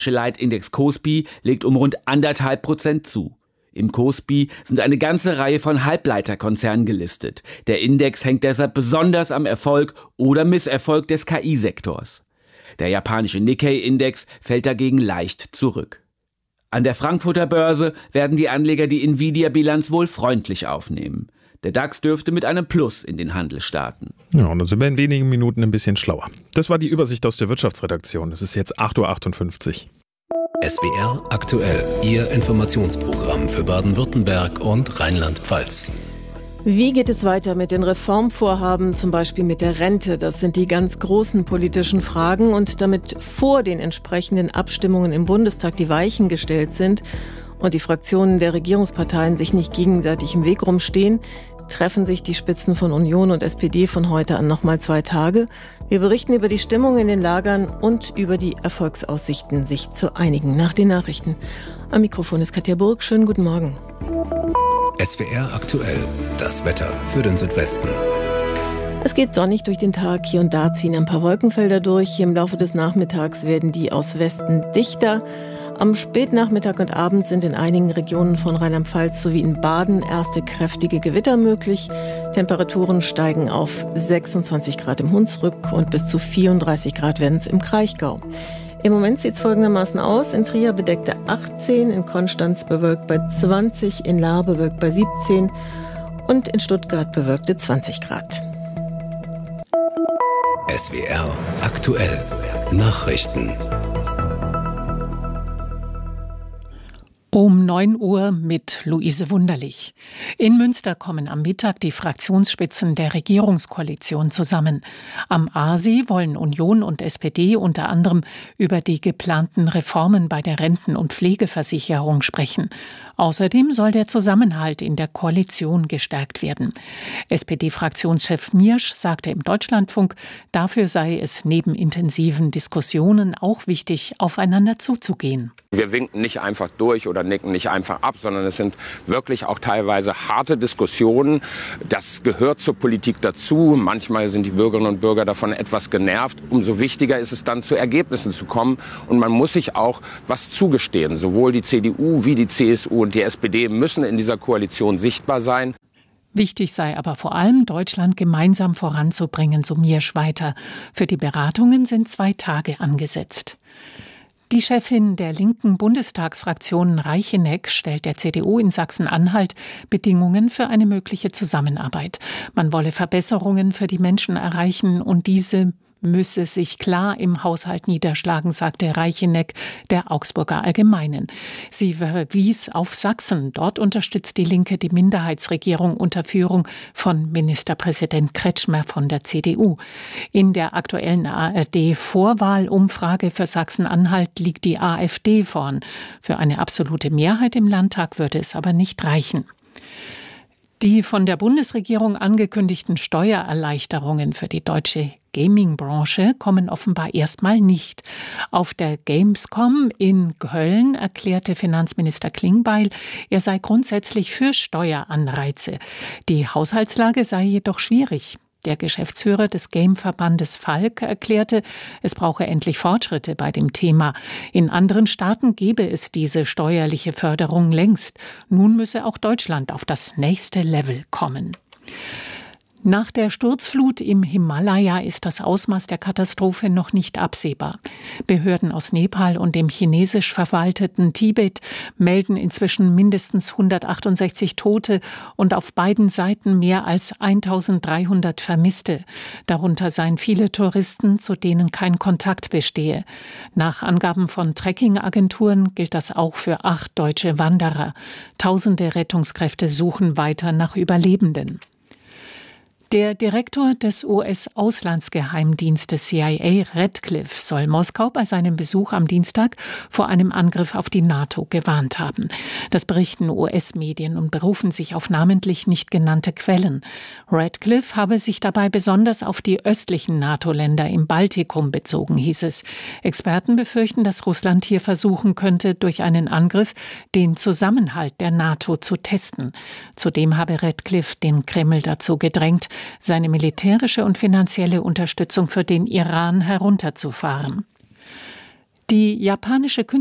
Leitindex KOSPI legt um rund 1,5% zu. Im KOSPI sind eine ganze Reihe von Halbleiterkonzernen gelistet. Der Index hängt deshalb besonders am Erfolg oder Misserfolg des KI-Sektors. Der japanische Nikkei-Index fällt dagegen leicht zurück. An der Frankfurter Börse werden die Anleger die Nvidia-Bilanz wohl freundlich aufnehmen. Der DAX dürfte mit einem Plus in den Handel starten. Ja, und dann sind wir in wenigen Minuten ein bisschen schlauer. Das war die Übersicht aus der Wirtschaftsredaktion. Es ist jetzt 8:58 Uhr. SWR aktuell, Ihr Informationsprogramm für Baden-Württemberg und Rheinland-Pfalz. Wie geht es weiter mit den Reformvorhaben, zum Beispiel mit der Rente? Das sind die ganz großen politischen Fragen. Und damit vor den entsprechenden Abstimmungen im Bundestag die Weichen gestellt sind und die Fraktionen der Regierungsparteien sich nicht gegenseitig im Weg rumstehen, treffen sich die Spitzen von Union und SPD von heute an nochmal 2 Tage. Wir berichten über die Stimmung in den Lagern und über die Erfolgsaussichten, sich zu einigen. Nach den Nachrichten. Am Mikrofon ist Katja Burg. Schönen guten Morgen. SWR aktuell, das Wetter für den Südwesten. Es geht sonnig durch den Tag. Hier und da ziehen ein paar Wolkenfelder durch. Im Laufe des Nachmittags werden die aus Westen dichter. Am Spätnachmittag und Abend sind in einigen Regionen von Rheinland-Pfalz sowie in Baden erste kräftige Gewitter möglich. Temperaturen steigen auf 26 Grad im Hunsrück und bis zu 34 Grad werden es im Kraichgau. Im Moment sieht es folgendermaßen aus. In Trier bedeckte 18, in Konstanz bewölkt bei 20, in Lahr bewölkt bei 17 und in Stuttgart bewölkte 20 Grad. SWR aktuell, Nachrichten. Um 9 Uhr mit Luise Wunderlich. In Münster kommen am Mittag die Fraktionsspitzen der Regierungskoalition zusammen. Am ASI wollen Union und SPD unter anderem über die geplanten Reformen bei der Renten- und Pflegeversicherung sprechen. Außerdem soll der Zusammenhalt in der Koalition gestärkt werden. SPD-Fraktionschef Miersch sagte im Deutschlandfunk, dafür sei es neben intensiven Diskussionen auch wichtig, aufeinander zuzugehen. Wir winken nicht einfach durch oder nicken nicht einfach ab, sondern es sind wirklich auch teilweise harte Diskussionen. Das gehört zur Politik dazu. Manchmal sind die Bürgerinnen und Bürger davon etwas genervt. Umso wichtiger ist es dann, zu Ergebnissen zu kommen. Und man muss sich auch was zugestehen. Sowohl die CDU wie die CSU und die SPD müssen in dieser Koalition sichtbar sein. Wichtig sei aber vor allem, Deutschland gemeinsam voranzubringen, so Miersch weiter. Für die Beratungen sind 2 Tage angesetzt. Die Chefin der linken Bundestagsfraktion Reicheneck stellt der CDU in Sachsen-Anhalt Bedingungen für eine mögliche Zusammenarbeit. Man wolle Verbesserungen für die Menschen erreichen und diese müsse sich klar im Haushalt niederschlagen, sagte Reicheneck der Augsburger Allgemeinen. Sie verwies auf Sachsen. Dort unterstützt die Linke die Minderheitsregierung unter Führung von Ministerpräsident Kretschmer von der CDU. In der aktuellen ARD-Vorwahlumfrage für Sachsen-Anhalt liegt die AfD vorn. Für eine absolute Mehrheit im Landtag würde es aber nicht reichen. Die von der Bundesregierung angekündigten Steuererleichterungen für die deutsche Gaming-Branche kommen offenbar erstmal nicht. Auf der Gamescom in Köln erklärte Finanzminister Klingbeil, er sei grundsätzlich für Steueranreize. Die Haushaltslage sei jedoch schwierig. Der Geschäftsführer des Game-Verbandes Falk erklärte, es brauche endlich Fortschritte bei dem Thema. In anderen Staaten gebe es diese steuerliche Förderung längst. Nun müsse auch Deutschland auf das nächste Level kommen. Nach der Sturzflut im Himalaya ist das Ausmaß der Katastrophe noch nicht absehbar. Behörden aus Nepal und dem chinesisch verwalteten Tibet melden inzwischen mindestens 168 Tote und auf beiden Seiten mehr als 1300 Vermisste. Darunter seien viele Touristen, zu denen kein Kontakt bestehe. Nach Angaben von Trekkingagenturen gilt das auch für 8 deutsche Wanderer. Tausende Rettungskräfte suchen weiter nach Überlebenden. Der Direktor des US-Auslandsgeheimdienstes CIA, Radcliffe, soll Moskau bei seinem Besuch am Dienstag vor einem Angriff auf die NATO gewarnt haben. Das berichten US-Medien und berufen sich auf namentlich nicht genannte Quellen. Radcliffe habe sich dabei besonders auf die östlichen NATO-Länder im Baltikum bezogen, hieß es. Experten befürchten, dass Russland hier versuchen könnte, durch einen Angriff den Zusammenhalt der NATO zu testen. Zudem habe Radcliffe den Kreml dazu gedrängt, seine militärische und finanzielle Unterstützung für den Iran herunterzufahren. Die japanische